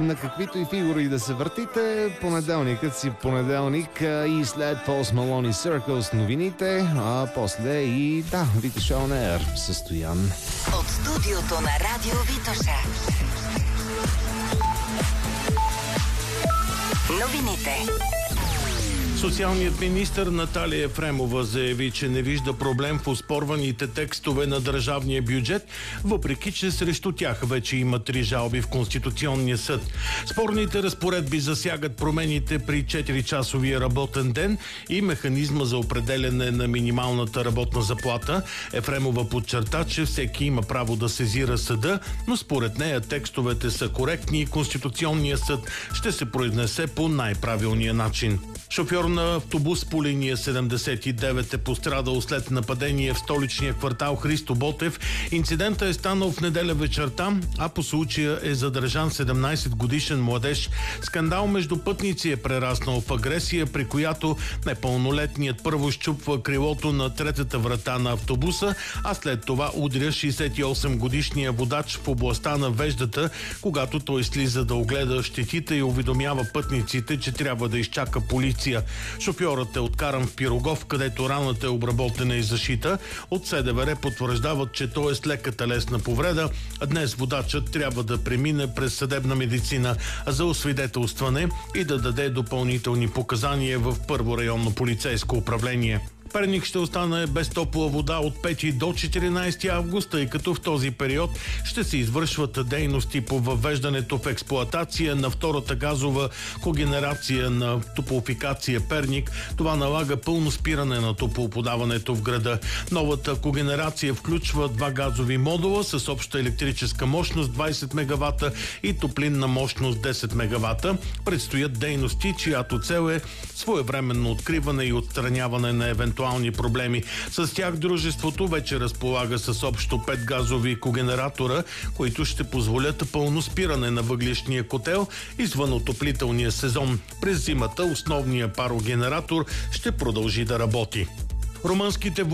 на каквито и фигури да се въртите, понеделникът си понеделник и след Post Malone Circles новините, а после и Витоша On Air състоян. От студиото на Радио Витоша. Новините. Социалният министър Наталия Ефремова заяви, че не вижда проблем в оспорваните текстове на държавния бюджет, въпреки че срещу тях вече има 3 жалби в Конституционния съд. Спорните разпоредби засягат промените при 4-часовия работен ден и механизма за определяне на минималната работна заплата. Ефремова подчерта, че всеки има право да сезира съда, но според нея текстовете са коректни и Конституционния съд ще се произнесе по най-правилния начин. Шофьор на автобус по линия 79 е пострадал след нападение в столичния квартал Христо Ботев. Инцидентът е станал в неделя вечерта, а по случая е задържан 17-годишен младеж. Скандал между пътници е прераснал в агресия, при която непълнолетният първо щупва крилото на третата врата на автобуса, а след това удря 68-годишния водач в областта на веждата, когато той слиза да огледа щетите и уведомява пътниците, че трябва да изчака полиция. Шофьорът е откаран в Пирогов, където раната е обработена и зашита. От СДВР потвърждават, че той е с лека телесна повреда, а днес водачът трябва да премине през съдебна медицина за освидетелстване и да даде допълнителни показания в първо районно полицейско управление. Перник ще остане без топла вода от 5 до 14 август, тъй като в този период ще се извършват дейности по въвеждането в експлоатация на втората газова когенерация на топлофикация Перник. Това налага пълно спиране на топлоподаването в града. Новата когенерация включва 2 газови модула с обща електрическа мощност 20 мегавата и топлинна мощност 10 мегавата. Предстоят дейности, чиято цел е своевременно откриване и отстраняване на евентуални проблеми. С тях дружеството вече разполага с общо 5 газови когенератора, които ще позволят пълно спиране на въглищния котел извън отоплителния сезон. През зимата основният парогенератор ще продължи да работи. Румънските